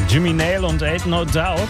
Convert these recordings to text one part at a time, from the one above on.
Jimmy Nail und Ain't No Doubt.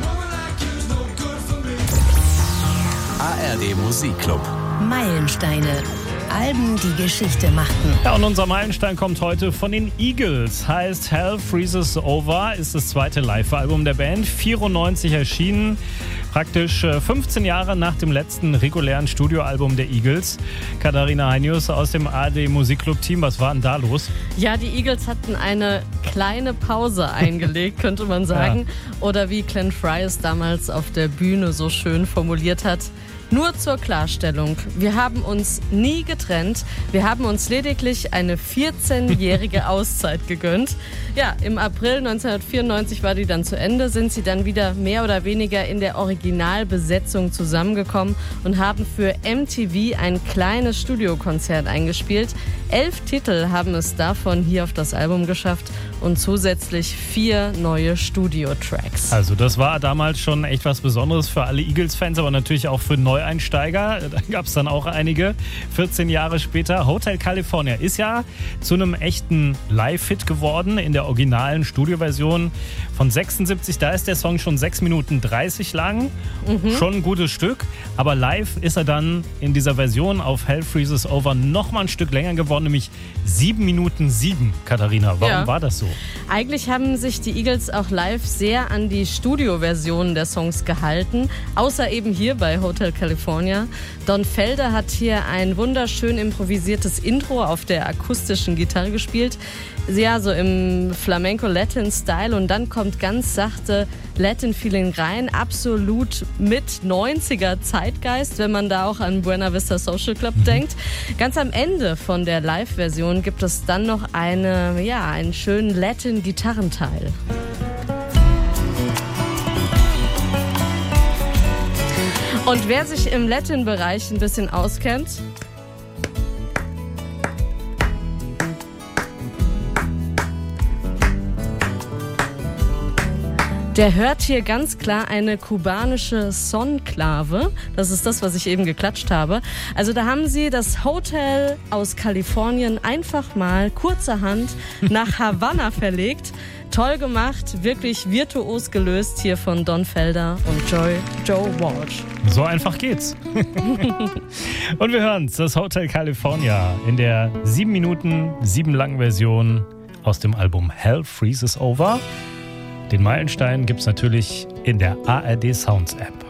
ARD Musikclub. Meilensteine. Alben, die Geschichte machten. Ja, und unser Meilenstein kommt heute von den Eagles. Heißt Hell Freezes Over, ist das zweite Live-Album der Band. 94 erschienen, praktisch 15 Jahre nach dem letzten regulären Studioalbum der Eagles. Katharina Heinius aus dem ARD Musikclub-Team, was war denn da los? Ja, die Eagles hatten eine kleine Pause eingelegt, könnte man sagen. Ja. Oder wie Glenn Frey es damals auf der Bühne so schön formuliert hat: Nur zur Klarstellung, wir haben uns nie getrennt, wir haben uns lediglich eine 14-jährige Auszeit gegönnt. Ja, im April 1994 war die dann zu Ende, sind sie dann wieder mehr oder weniger in der Originalbesetzung zusammengekommen und haben für MTV ein kleines Studiokonzert eingespielt. 11 Titel haben es davon hier auf das Album geschafft und zusätzlich 4 neue Studio-Tracks. Also das war damals schon echt was Besonderes für alle Eagles-Fans, aber natürlich auch für Neueinsteiger. Da gab es dann auch einige. 14 Jahre später, Hotel California ist ja zu einem echten Live-Hit geworden in der originalen Studioversion von 76. Da ist der Song schon 6 Minuten 30 lang. Schon ein gutes Stück. Aber live ist er dann in dieser Version auf Hell Freezes Over noch mal ein Stück länger geworden, nämlich 7 Minuten 7. Katharina, warum war das so? Eigentlich haben sich die Eagles auch live sehr an die Studioversionen der Songs gehalten, außer eben hier bei Hotel California. Don Felder hat hier ein wunderschön improvisiertes Intro auf der akustischen Gitarre gespielt. Ja, so im Flamenco-Latin-Style, und dann kommt ganz sachte Latin-Feeling rein, absolut mit 90er Zeitgeist, wenn man da auch an Buena Vista Social Club denkt. Ganz am Ende von der Live-Version gibt es dann noch einen schönen Latin-Gitarrenteil. Und wer sich im Latin-Bereich ein bisschen auskennt, der hört hier ganz klar eine kubanische Sonklave. Das ist das, was ich eben geklatscht habe. Also da haben sie das Hotel aus Kalifornien einfach mal kurzerhand nach Havanna verlegt. Toll gemacht, wirklich virtuos gelöst hier von Don Felder und Joe Walsh. So einfach geht's. Und wir hören's, das Hotel California in der 7 Minuten 7 langen Version aus dem Album Hell Freezes Over. Den Meilenstein gibt's natürlich in der ARD Sounds App.